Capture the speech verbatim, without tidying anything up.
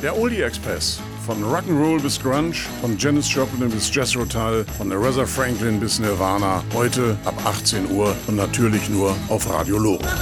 Der Oldie Express. Von Rock'n'Roll bis Grunge, von Janis Joplin bis Jethro Tull, von Aretha Franklin bis Nirvana. Heute ab achtzehn Uhr und natürlich nur auf Radio Lore.